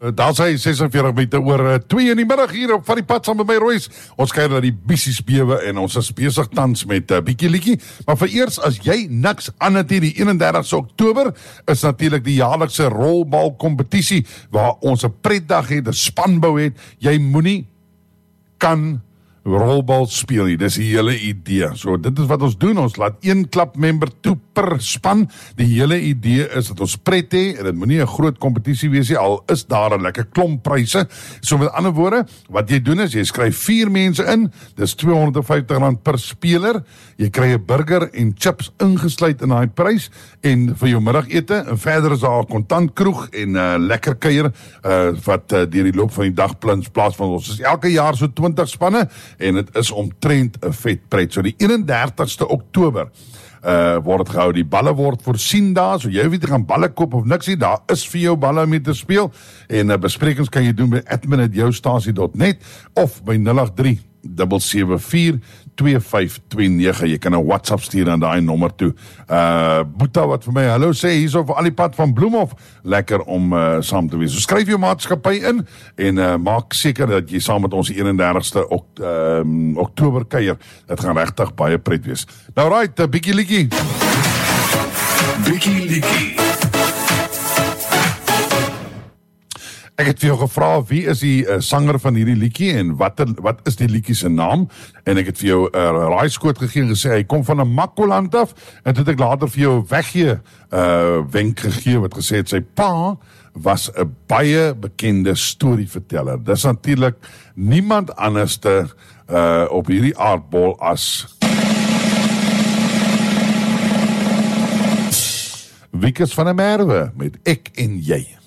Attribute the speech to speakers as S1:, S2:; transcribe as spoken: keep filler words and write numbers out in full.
S1: Daar sê ses en veertig minute oor twee in die middag hier op van die pad saam met my Royce. Ons kyk na die bissies bewe en ons is besig tans met 'n uh, bietjie liedjie. Maar vir eers, as jy niks aan het hier, die eenendertigste Oktober is natuurlik die jaarlikse rolbal kompetisie waar ons 'n pretdag het, 'n spanbou het. Jy moenie kan rolbal speel nie, dis die hele idee. So dit is wat ons doen, ons laat een klubmember toe per span. Die hele idee is dat ons pret hê en dit moenie 'n groot kompetisie wees nie, al is daar 'n lekker klomp pryse. So met ander woorde, wat jy doen is jy skryf vier mense in, dis tweehonderd en vyftig rand per speler. Jy kry 'n burger en chips ingesluit in daai prys en vir jou middagete en verder is daar 'n kontantkroeg en 'n uh, lekker kuier uh, wat uh, deur die loop van die dag plins plaasvind. Ons is elke jaar so twintig spanne en dit is omtrent 'n vet pret. So die eenendertigste Oktober uh, word het gehou, die balle word voorsien daar, so jy hoef nie te gaan balle koop of niks nie, daar is vir jou balle om mee te speel, en uh, besprekings kan jy doen by admin at joustasie dot net of by nul agt drie sewe sewe vier twee vyf twee nege, jy kan 'n WhatsApp stuur aan daai nommer toe. Uh, Boeta wat vir my hallo sê, hier is op al die pad van Bloemhof, lekker om uh, saam te wees. So skryf jou maatskappy in, en uh, maak seker dat jy saam met ons die eenendertigste ok, um, Oktober kuier, dit gaan regtig baie pret wees. Nou right, uh, Bikkie Likkie.
S2: Bikkie Likkie.
S1: Ek het vir jou gevra, wie is die uh, sanger van hierdie liedjie en wat, wat is die liedjie se naam? En ek het vir jou 'n uh, raaiskoot gegee en gesê, hy kom van 'n Makkoland af, en toe het ek later vir jou weggee uh, wenk gegee, wat gesê het, sy pa was 'n baie bekende storieverteller. Dis natuurlik niemand anderste uh, op hierdie aardbol as Wikus van der Merwe, met Ek en Jy.